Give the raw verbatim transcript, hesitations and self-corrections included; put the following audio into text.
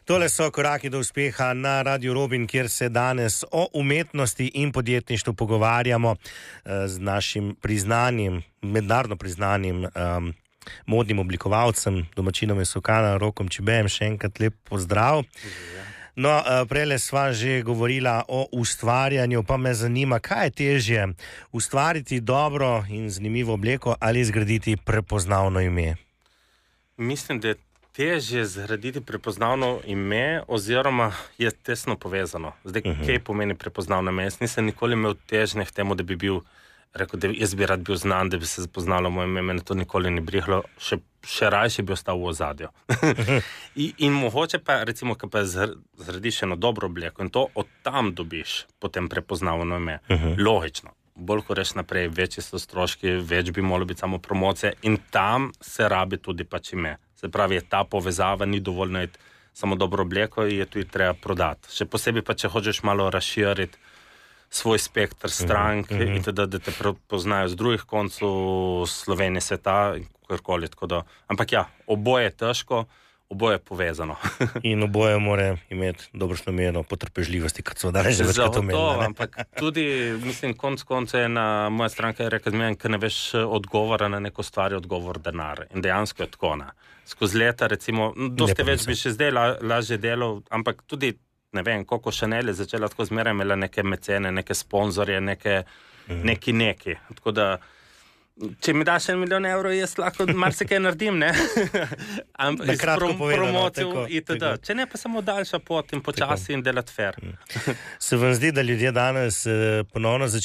Tole so koraki do uspeha na Radio Robin, kjer se danes o umetnosti in podjetništvu pogovarjamo z našim priznanim, mednarodno priznanim um, modnim oblikovalcem, domačinom Esokana, Rokom Čibejem. Še enkrat lep pozdrav. No, prejle sva že govorila o ustvarjanju, pa me zanima, kaj je težje, ustvariti dobro in zanimivo obleko ali zgraditi prepoznavno ime? Mislim, da je težje zgraditi prepoznavno ime, oziroma je tesno povezano. Zdaj, uh-huh. kaj pomeni prepoznavno ime? Jaz nisem nikoli imel težnje k temu, da bi bil, rekel, da jaz bi rad bil znan, da bi se poznalo moje ime, mene to nikoli ne brihlo, še, še rajše bi ostal v ozadju. uh-huh. in, in mogoče pa, recimo, ko pa zgradiš eno dobro obleko in to od tam dobiš potem prepoznavno ime, uh-huh. logično. Bolj ko reš naprej, večji so stroški, več bi moralo biti samo promocije in tam se rabi tudi pač ime. Se pravi, je ta povezava, ni dovolj najti samo dobro obleko, je tudi treba prodati. Še posebej pa, če hočeš malo razširiti svoj spektr strank mm-hmm. in teda, da te poznajo z drugih koncev Slovenije, sveta, karkoli. Ampak ja, oboje je težko, oboje je povezano. In oboje mora imeti dobrošno mero potrpežljivosti, kot so danes že večkrat omenili. Ampak tudi, mislim, konc konca je na moja stranka je rekla, ker ne veš odgovora na neko stvar, je odgovor denar. In dejansko je tako, ne. Skozi leta, recimo, dosti več bi še zdaj la, lažje delal, ampak tudi, ne vem, Coco Chanel je začela tako zmeraj, imela neke mecene, neke sponzorje, neke, mm. neki neki. Tako da, če mi daš en milijon evrov, jaz lahko marsikaj naredim, ne? Na kratko prom, povedano, tako, itd. Če ne, pa samo daljša pot in počasi in delati fair. Se vam zdi, da ljudje danes ponovno začeli